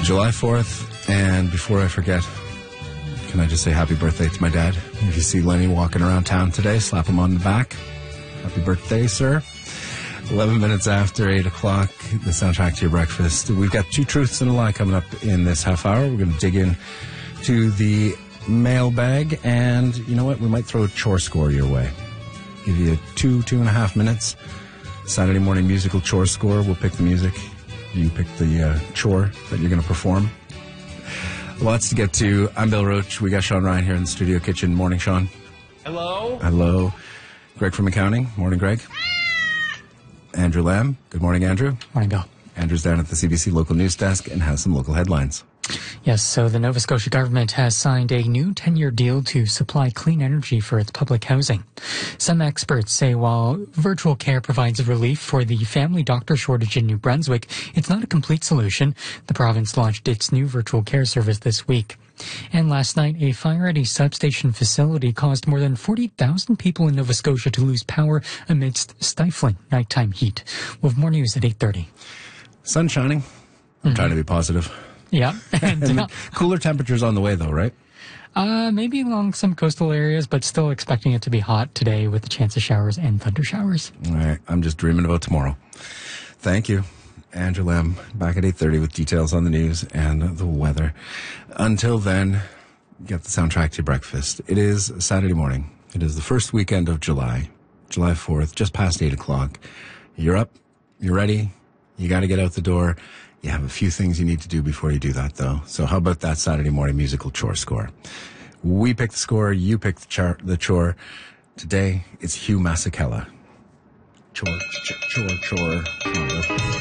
July 4th, and before I forget, can I just say happy birthday to my dad? If you see Lenny walking around town today, slap him on the back. Happy birthday, sir. 11 minutes after 8 o'clock, the soundtrack to your breakfast. We've got two truths and a lie coming up in this half hour. We're going to dig in to the mailbag, and you know what? We might throw a chore score your way. Give you 2.5 minutes. Saturday morning musical chore score. We'll pick the music. You pick the chore that you're going to perform. Lots to get to. I'm Bill Roach. We got Sean Ryan here in the studio kitchen. Morning, Sean. Hello. Hello. Greg from accounting. Morning, Greg. Andrew Lamb. Good morning, Andrew. Morning, Bill. Andrew's down at the CBC local news desk and has some local headlines. Yes, so the Nova Scotia government has signed a new 10-year deal to supply clean energy for its public housing. Some experts say while virtual care provides relief for the family doctor shortage in New Brunswick, it's not a complete solution. The province launched its new virtual care service this week. And last night, a fire at a substation facility caused more than 40,000 people in Nova Scotia to lose power amidst stifling nighttime heat. We'll have more news at 8:30. Sun shining. I'm trying to be positive. Yeah. And cooler temperatures on the way, though, right? Maybe along some coastal areas, but still expecting it to be hot today with a chance of showers and thunder showers. All right. I'm just dreaming about tomorrow. Thank you. Andrew Lamb, back at 8:30 with details on the news and the weather. Until then, get the soundtrack to your breakfast. It is Saturday morning. It is the first weekend of July, July 4th, just past 8 o'clock. You're up. You're ready. You got to get out the door. You have a few things you need to do before you do that, though. So how about that Saturday morning musical chore score? We pick the score. You pick the chore. Today, it's Hugh Masekela. Chore.